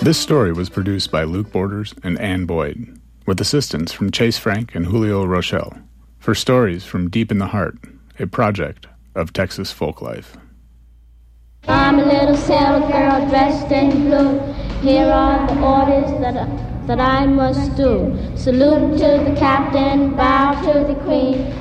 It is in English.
This story was produced by Luke Borders and Ann Boyd, with assistance from Chase Frank and Julio Rochelle, for Stories from Deep in the Heart, a project of Texas Folklife. I'm a little sailor girl dressed in blue. Here are the orders that I must do. Salute to the captain, bow to the queen.